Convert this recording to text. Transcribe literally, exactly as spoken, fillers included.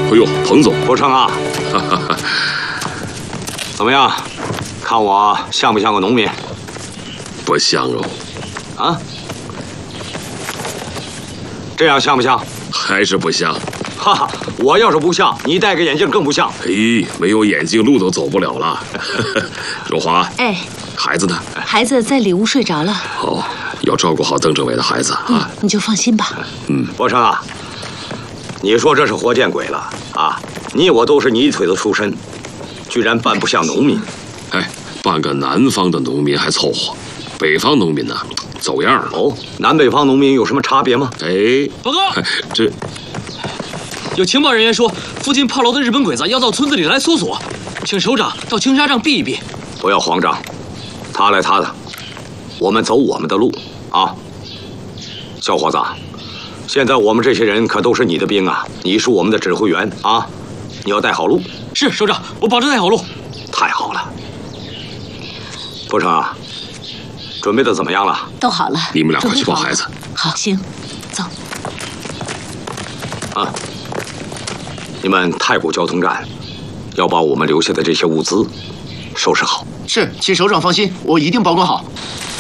哎呦，彭总， 不成啊！怎么样？看我像不像个农民？ 不像哦。 啊？这样像不像？ 还是不像。 哈哈，我要是不像，你戴个眼镜更不像。 嘿，没有眼镜路都走不了了。荣华， 哎， 孩子呢？ 孩子在里屋睡着了。 好，要照顾好邓政委的孩子啊。 嗯，你就放心吧。 嗯， 博成啊，你说这是活见鬼了啊！你我都是泥腿子出身，居然扮不像农民。 哎，扮个南方的农民还凑合，北方农民呢，走样了。 哦，南北方农民有什么差别吗？ 哎， 报告， 这有情报人员说，附近炮楼的日本鬼子要到村子里来搜索，请首长到青纱帐避一避。 不要慌张，他来他的，我们走我们的路啊。小伙子，现在我们这些人可都是你的兵啊，你是我们的指挥员啊，你要带好路。 是首长，我保证带好路。 太好了，不成啊，准备的怎么样了？ 都好了， 你们俩快去抱孩子。 好，行，走。 啊，你们太谷交通站要把我们留下的这些物资收拾好。 是，请首长放心，我一定保管好。